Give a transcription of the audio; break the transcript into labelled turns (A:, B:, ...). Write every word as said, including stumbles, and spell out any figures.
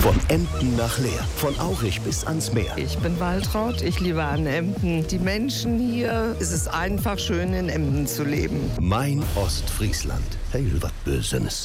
A: Von Emden nach Leer, von Aurich bis ans Meer.
B: Ich bin Waltraud, ich liebe an Emden. Die Menschen hier, es ist einfach schön in Emden zu leben.
A: Mein Ostfriesland. Hey, was Bösenes.